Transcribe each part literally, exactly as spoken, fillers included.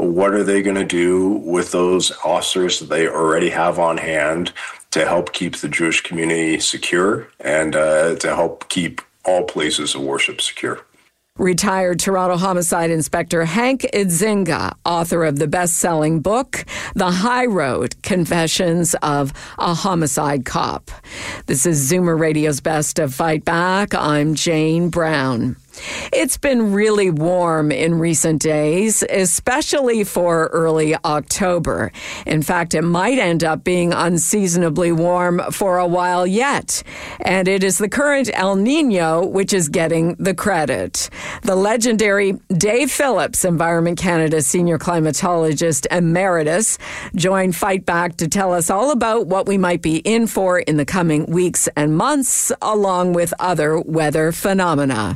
what are they going to do with those officers that they already have on hand to help keep the Jewish community secure and uh, to help keep all places of worship secure. Retired Toronto homicide inspector Hank Idzinga, author of the best-selling book, The High Road, Confessions of a Homicide Cop. This is Zoomer Radio's Best of Fight Back. I'm Jane Brown. It's been really warm in recent days, especially for early October. In fact, it might end up being unseasonably warm for a while yet. And it is the current El Nino which is getting the credit. The legendary Dave Phillips, Environment Canada senior climatologist emeritus, joined Fight Back to tell us all about what we might be in for in the coming weeks and months, along with other weather phenomena.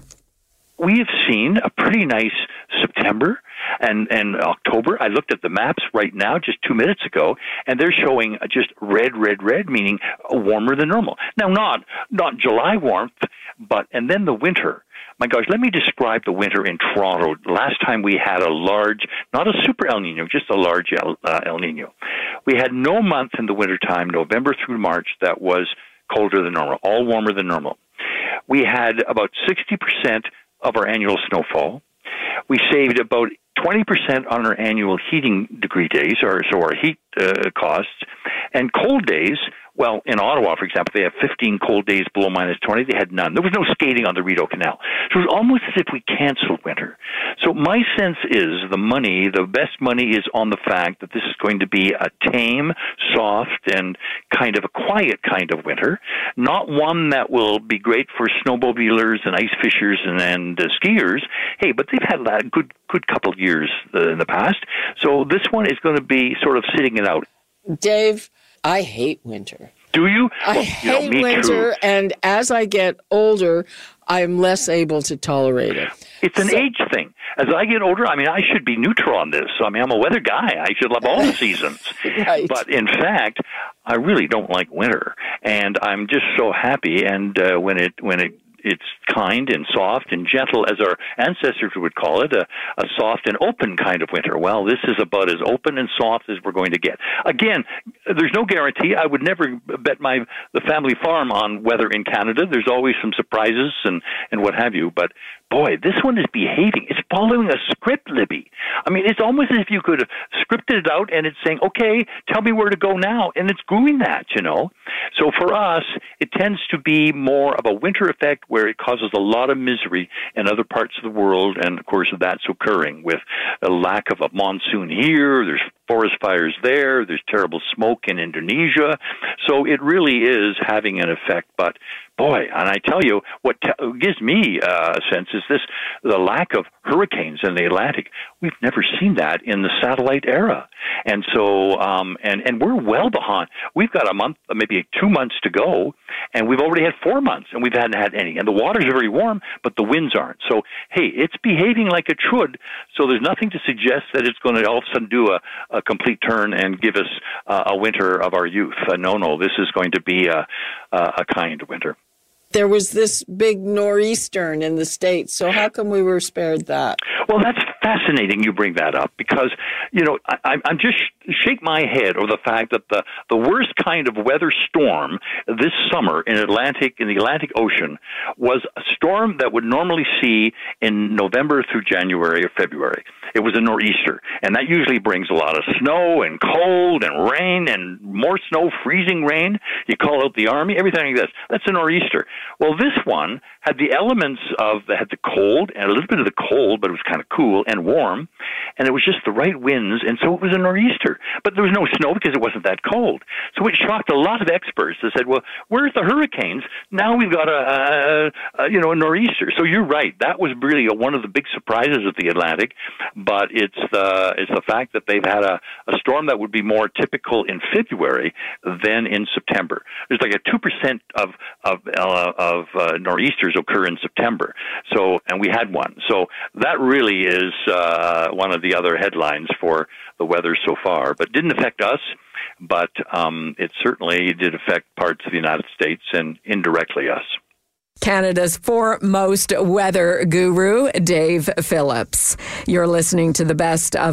We have seen a pretty nice September and, and October. I looked at the maps right now just two minutes ago, and they're showing just red, red, red, meaning warmer than normal. Now, not not July warmth, but and then the winter. My gosh, let me describe the winter in Toronto. Last time we had a large, not a super El Nino, just a large El, uh, El Nino. We had no month in the wintertime, November through March, that was colder than normal, all warmer than normal. We had about sixty percent of our annual snowfall. We saved about twenty percent on our annual heating degree days, or so our heat uh, costs. And cold days, well, in Ottawa, for example, they have fifteen cold days below minus twenty. They had none. There was no skating on the Rideau Canal. So it was almost as if we canceled winter. So my sense is the money, the best money is on the fact that this is going to be a tame, soft, and kind of a quiet kind of winter, not one that will be great for snowmobilers and ice fishers and, and uh, skiers. Hey, but they've had a good, good couple of years uh, in the past. So this one is going to be sort of sitting it out. Dave, I hate winter. Do you? I well, hate you know, me winter, too. And as I get older, I'm less able to tolerate it. It's an so, age thing. As I get older, I mean, I should be neutral on this. I mean, I'm a weather guy. I should love all the seasons. Right. But in fact, I really don't like winter, and I'm just so happy. And uh, when it when it it's kind and soft and gentle, as our ancestors would call it, a, a soft and open kind of winter. Well, this is about as open and soft as we're going to get. Again, there's no guarantee. I would never bet my the family farm on weather in Canada. There's always some surprises and, and what have you. But, boy, this one is behaving. It's following a script, Libby. I mean, it's almost as if you could have scripted it out and it's saying, okay, tell me where to go now. And it's doing that, you know. So for us, it tends to be more of a winter effect where it causes a lot of misery in other parts of the world, and of course that's occurring with a lack of a monsoon here, there's forest fires there, there's terrible smoke in Indonesia, so it really is having an effect. But boy, and I tell you, what te- gives me uh, a sense is this, the lack of hurricanes in the Atlantic. We've never seen that in the satellite era. And so, um, and, and we're well behind. We've got a month, maybe two months to go, and we've already had four months, and we haven't had any. And the waters are very warm, but the winds aren't. So, hey, it's behaving like it should, so there's nothing to suggest that it's going to all of a sudden do a, a complete turn and give us uh, a winter of our youth. Uh, no, no, this is going to be a, a kind winter. There was this big nor'easter in the States, so how come we were spared that? Well, that's fascinating you bring that up because, you know, I, I'm just shake my head over the fact that the, the worst kind of weather storm this summer in Atlantic in the Atlantic Ocean was a storm that would normally see in November through January or February. It was a nor'easter, and that usually brings a lot of snow and cold and rain and more snow, freezing rain. You call out the army, everything like this. That's a nor'easter. Well, this one had the elements of, had the cold and a little bit of the cold, but it was kind of cool and warm, and it was just the right winds, and so it was a nor'easter. But there was no snow because it wasn't that cold. So it shocked a lot of experts that said, well, where's the hurricanes? Now we've got a, a, a you know, a nor'easter. So you're right. That was really a, one of the big surprises of the Atlantic, but it's the, it's the fact that they've had a, a storm that would be more typical in February than in September. There's like a two percent of, of, uh, of uh, nor'easters occur in September. So, and we had one. So that really is uh, one of the other headlines for the weather so far, but didn't affect us. But um, it certainly did affect parts of the United States and indirectly us. Canada's foremost weather guru, Dave Phillips. You're listening to the best of